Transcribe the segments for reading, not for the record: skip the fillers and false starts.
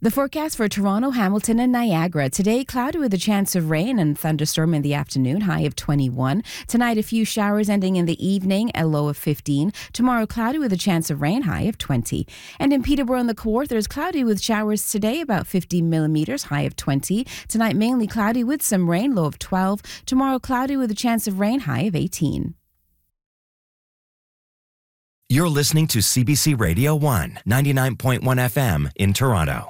The forecast for Toronto, Hamilton, and Niagara. Today, cloudy with a chance of rain and thunderstorm in the afternoon, high of 21. Tonight, a few showers ending in the evening, a low of 15. Tomorrow, cloudy with a chance of rain, high of 20. And in Peterborough and the Kawarthas, cloudy with showers today, about 50 millimeters, high of 20. Tonight, mainly cloudy with some rain, low of 12. Tomorrow, cloudy with a chance of rain, high of 18. You're listening to CBC Radio 1, 99.1 FM in Toronto.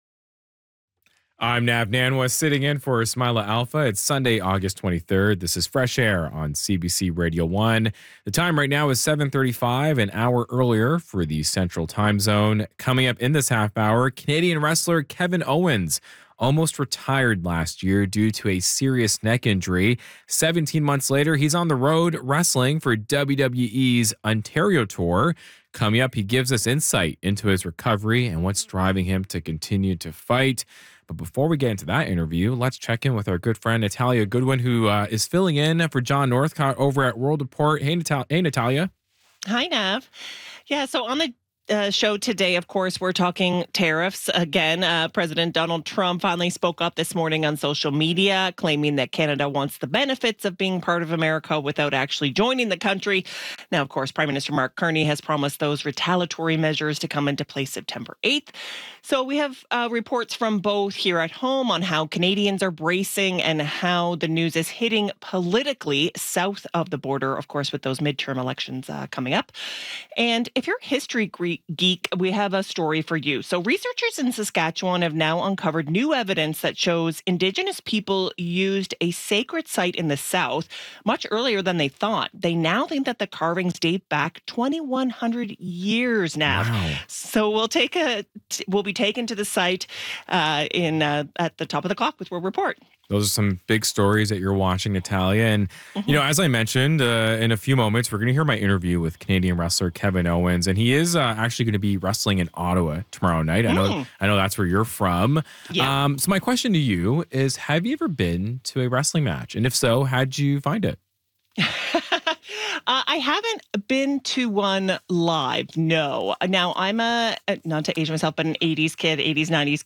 I'm Nav Nanwa, sitting in for Ismaila Alpha. It's Sunday, August 23rd. This is Fresh Air on CBC Radio 1. The time right now is 7:35, an hour earlier for the Central Time Zone. Coming up in this half hour, Canadian wrestler Kevin Owens almost retired last year due to a serious neck injury. 17 months later, he's on the road wrestling for WWE's Ontario Tour. Coming up, he gives us insight into his recovery and what's driving him to continue to fight. But before we get into that interview, let's check in with our good friend Natalia Goodwin, who is filling in for John Northcott over at World Report. Hey, Natalia. Hi, Nav. Yeah, so on the show today, of course, we're talking tariffs again. President Donald Trump finally spoke up this morning on social media, claiming that Canada wants the benefits of being part of America without actually joining the country. Now, of course, Prime Minister Mark Carney has promised those retaliatory measures to come into place September 8th. So we have reports from both here at home on how Canadians are bracing and how the news is hitting politically south of the border, of course, with those midterm elections coming up. And if you're a history geek, we have a story for you. So researchers in Saskatchewan have now uncovered new evidence that shows Indigenous people used a sacred site in the south much earlier than they thought. They now think that the carvings date back 2,100 years now. Wow. So we'll be taken to the site at the top of the clock with World Report. Those are some big stories that you're watching, Natalia. And, you know, as I mentioned, in a few moments, we're going to hear my interview with Canadian wrestler Kevin Owens. And he is actually going to be wrestling in Ottawa tomorrow night. I know that's where you're from. Yeah. So my question to you is, have you ever been to a wrestling match? And if so, how'd you find it? I haven't been to one live, no. Now, I'm not to age myself, but an 80s kid, 80s, 90s